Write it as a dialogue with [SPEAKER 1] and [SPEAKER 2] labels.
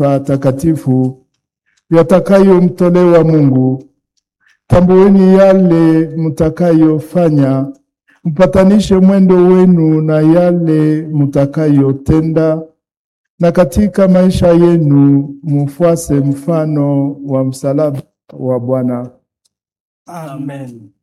[SPEAKER 1] takatifu yatakayomtolewa Mungu. Tambueni yale mtakayofanya, mpatanishe mwendo wenu na yale mtakayotenda, na katika maisha yenu mfuase mfano wa msalaba wa Bwana.
[SPEAKER 2] Amen.